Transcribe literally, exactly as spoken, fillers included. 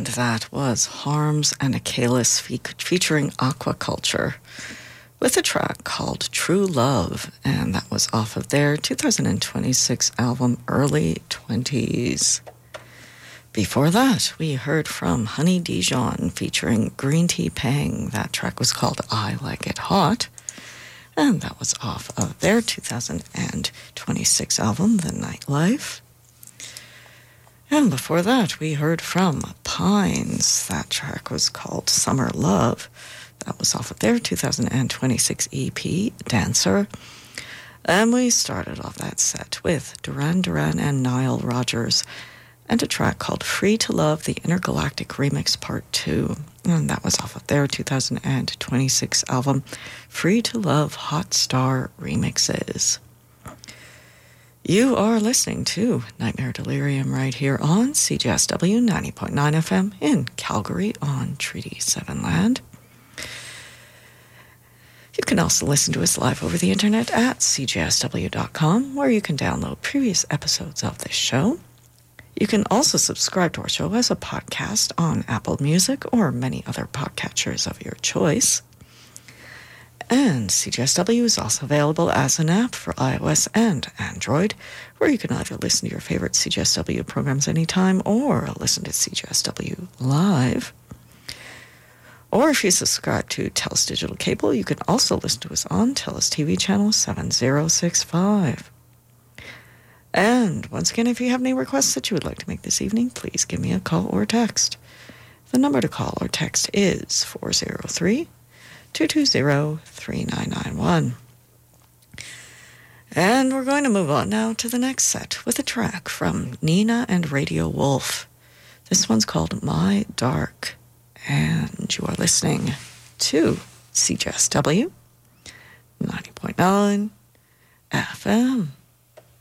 that was Harms and Achilles fe- featuring Aquaculture with a track called True Love, and that was off of their two thousand twenty-six album Early twenties. Before that, we heard from Honey Dijon featuring Green Tea Pang. That track was called I Like It Hot, and that was off of their two thousand twenty-six album The Nightlife. And before that, we heard from Pines. That track was called Summer Love. That was off of their two thousand twenty-six E P, Dancer. And we started off that set with Duran Duran and Nile Rodgers and a track called Free to Love, the Intergalactic Remix Part two. And that was off of their two thousand twenty-six album, Free to Love Hot Star Remixes. You are listening to Nightmare Delirium right here on C J S W ninety point nine F M in Calgary on Treaty seven land. You can also listen to us live over the internet at c j s w dot com, where you can download previous episodes of this show. You can also subscribe to our show as a podcast on Apple Music or many other podcatchers of your choice. And C J S W is also available as an app for iOS and Android, where you can either listen to your favorite C J S W programs anytime or listen to C J S W live. Or if you subscribe to TELUS Digital Cable, you can also listen to us on TELUS T V channel seven oh six five. And once again, if you have any requests that you would like to make this evening, please give me a call or text. The number to call or text is four oh three, two two zero, three nine nine one. And we're going to move on now to the next set with a track from Nina and Radio Wolf. This one's called My Dark, and you are listening to C J S W ninety point nine F M.